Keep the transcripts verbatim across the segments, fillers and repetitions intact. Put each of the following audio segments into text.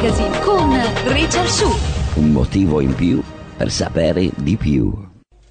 Magazine con Richard Shu. Un motivo in più per sapere di più.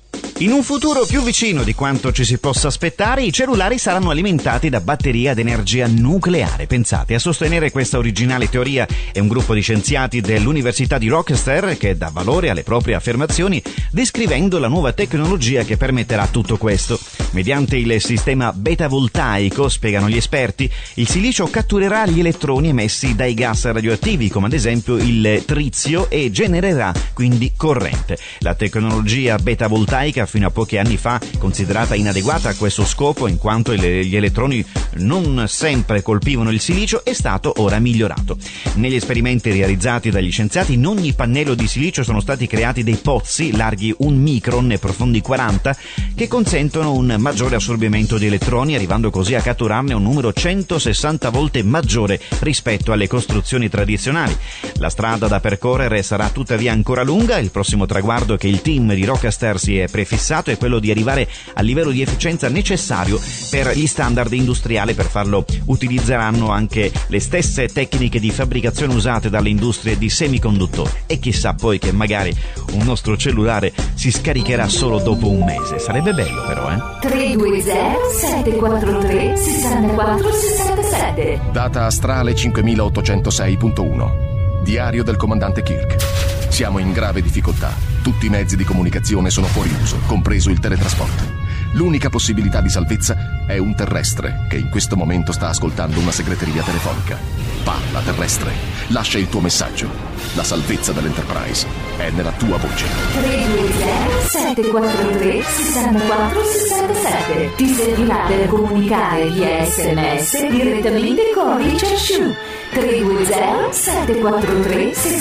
In un futuro più vicino di quanto ci si possa aspettare, i cellulari saranno alimentati da batterie ad energia nucleare. Pensate, a sostenere questa originale teoria è un gruppo di scienziati dell'Università di Rochester che dà valore alle proprie affermazioni descrivendo la nuova tecnologia che permetterà tutto questo. Mediante il sistema beta-voltaico, spiegano gli esperti, il silicio catturerà gli elettroni emessi dai gas radioattivi, come ad esempio il trizio, e genererà quindi corrente. La tecnologia beta-voltaica, fino a pochi anni fa considerata inadeguata a questo scopo in quanto gli elettroni non sempre colpivano il silicio, è stato ora migliorato. Negli esperimenti realizzati dagli scienziati, in ogni pannello di silicio sono stati creati dei pozzi larghi un micron e profondi quaranta che consentono un maggiore assorbimento di elettroni, arrivando così a catturarne un numero centosessanta volte maggiore rispetto alle costruzioni tradizionali. La strada da percorrere sarà tuttavia ancora lunga. Il prossimo traguardo che il team di Rochester si è prefissato è quello di arrivare al livello di efficienza necessario per gli standard industriali. Per farlo utilizzeranno anche le stesse tecniche di fabbricazione usate dalle industrie di semiconduttori, e chissà poi che magari un nostro cellulare si scaricherà solo dopo un mese. Sarebbe bello però, eh? tre due zero sette quattro tre sei quattro sei sette. Data astrale cinquemilaottocentosei punto uno. Diario del comandante Kirk. Siamo in grave difficoltà. Tutti i mezzi di comunicazione sono fuori uso, compreso il teletrasporto. L'unica possibilità di salvezza è un terrestre che in questo momento sta ascoltando una segreteria telefonica. Parla, terrestre. Lascia il tuo messaggio. La salvezza dell'Enterprise è nella tua voce. tre due zero sette quattro tre sei quattro sei sette. Ti servirà per comunicare via sms direttamente con Richard Shu. tre due zero sette quattro tre sei